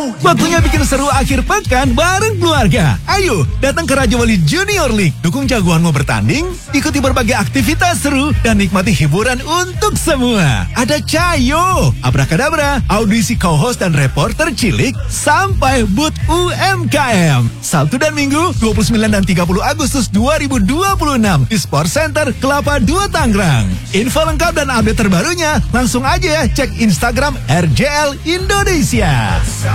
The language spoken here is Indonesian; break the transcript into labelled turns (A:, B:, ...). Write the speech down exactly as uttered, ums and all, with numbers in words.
A: Waktunya bikin seru akhir pekan bareng keluarga. Ayo, datang ke Raja Wali Junior League. Dukung jagoanmu bertanding, ikuti berbagai aktivitas seru, dan nikmati hiburan untuk semua. Ada Cayo, Abrakadabra, audisi co-host dan reporter cilik, sampai booth U M K M. Sabtu dan Minggu, dua puluh sembilan dan tiga puluh Agustus dua ribu dua puluh enam di Sport Center Kelapa dua Tangerang. Info lengkap dan update terbarunya, langsung aja cek Instagram R J L Indonesia.